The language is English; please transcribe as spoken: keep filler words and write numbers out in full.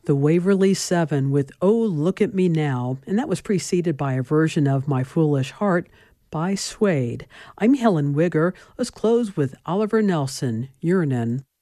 The Waverly Seven with Oh Look at Me Now, and that was preceded by a version of My Foolish Heart by Suede. I'm Helen Wigger. Let's close with Oliver Nelson, Yearnin'.